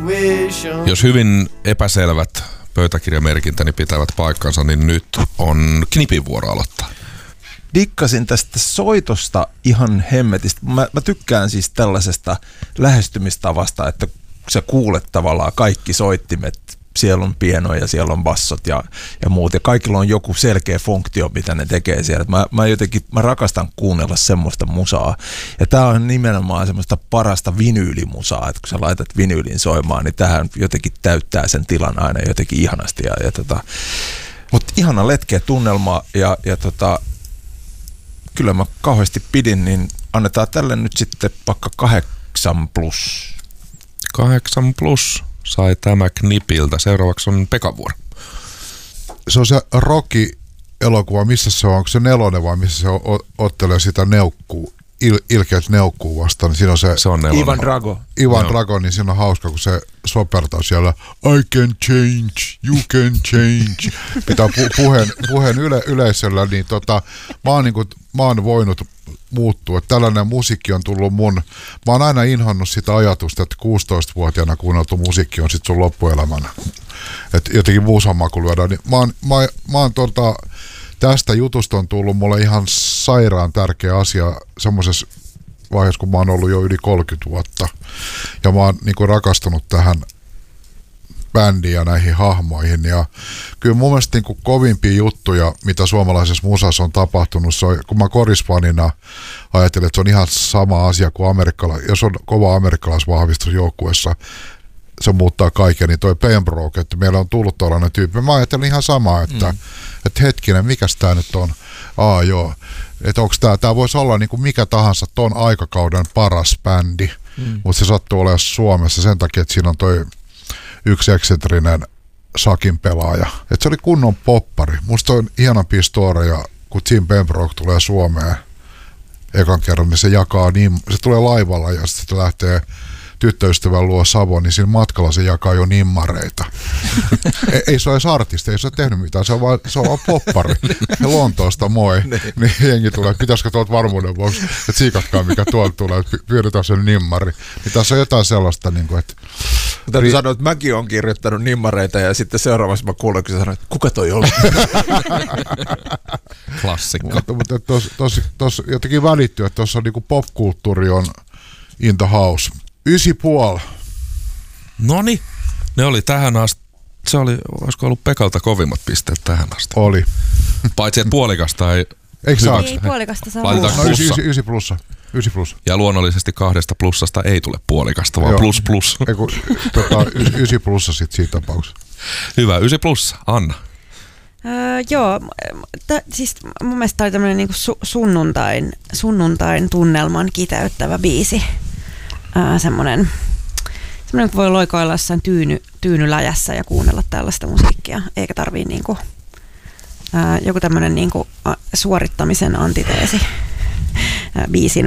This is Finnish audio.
Jos hyvin epäselvät pöytäkirjamerkintäni pitävät paikkansa, niin nyt on Knipin vuoro aloittaa. Dikkasin tästä soitosta ihan hemmetistä. Mä tykkään siis tällaisesta lähestymistavasta, että sä kuulet tavallaan kaikki soittimet. Siellä on pienoja, siellä on bassot ja muut. Ja kaikilla on joku selkeä funktio, mitä ne tekee siellä. Mä rakastan kuunnella semmoista musaa. Ja tää on nimenomaan semmoista parasta vinyylimusaa. Että kun sä laitat vinyylin soimaan, niin tähän jotenkin täyttää sen tilan aina jotenkin ihanasti. Mutta ihana letkeä tunnelma ja kyllä mä kauheasti pidin, niin annetaan tälle nyt sitten vaikka 8+. 8+ sai tämä Knipiltä. Seuraavaksi on Pekan vuoro. Se on se Rocky-elokuva, missä se on? Onko se 4 vai missä se ottelee sitä neukkuu? Ilkeät neukkuu vastaan. Siinä on se on 4. Ivan Drago, niin siinä on hauska, kun se sopertaa siellä I can change, you can change. Pitää puheen yleisöllä, niin mä oon voinut muuttua. Tällainen musiikki on tullut mä oon aina inhonnut sitä ajatusta, että 16-vuotiaana kuunneltu musiikki on sitten sun loppuelämänä. Että jotenkin muusamaku lyödään. Niin mä oon tästä jutusta on tullut mulle ihan sairaan tärkeä asia semmoisessa vaiheessa, kun mä oon ollut jo yli 30 vuotta. Ja mä oon niinku rakastunut tähän bändiin ja näihin hahmoihin. Ja kyllä mun mielestä niinku kovimpia juttuja, mitä suomalaisessa musassa on tapahtunut, se on, kun mä korisfanina ajattelin, että se on ihan sama asia kuin jos on kova amerikkalaisvahvistus joukkueessa, se muuttaa kaiken, niin toi Pembroke, että meillä on tullut tuollainen tyyppi. Mä ajattelin ihan samaa, että hetkinen, mikäs tää nyt on? Joo, että onks tää voisi olla niinku mikä tahansa ton aikakauden paras bändi, mutta se sattuu olemaan Suomessa sen takia, että siinä on toi yksi eksentrinen sakin pelaaja. Että se oli kunnon poppari. Musta on ihanampia storeja, kun Jim Pembroke tulee Suomeen ekan kerran, niin se se tulee laivalla ja sitten se lähtee tyttöystävän luo Savon, niin siinä matkalla se jakaa jo nimmareita. Ei se ole edes artisti, ei se ole tehnyt mitään, se on vaan poppari. Ja Lontoosta moi. Niin jengi tulee, että pitäisikö tuolta varmuuden vuoksi, että siikatkaa mikä tuolta tulee, että pyydetään sen nimmari. Niin tässä on jotain sellaista, niin kuin, että täytyy sanoa, että mäkin olen kirjoittanut nimmareita ja sitten seuraavassa mä kuulen, kun sä sanoit, että kuka toi oli? Klassikko. Mutta tuossa jotenkin välittyy, että tuossa niin popkulttuuri on in the house. 9,5. Noniin, ne oli tähän asti. Se oli, olisiko ollut Pekalta kovimmat pisteet tähän asti? Oli. Paitsi, että puolikasta ei... Eikö saa? Ei puolikasta saa. Laitetaanko plussa? 9+. Ja luonnollisesti 2 plussasta ei tule puolikasta, vaan plus. Eiku, 9+ sit siinä tapauksessa. Hyvä, 9+. Anna. Joo, siis mun mielestä oli tämmöinen niinku sunnuntain tunnelman kiteyttävä biisi. Semmoinen kun voi loikoilla jossain tyynyläjässä ja kuunnella tällaista musiikkia, eikä tarvii niinku, joku tämmöinen niinku suorittamisen antiteesi biisin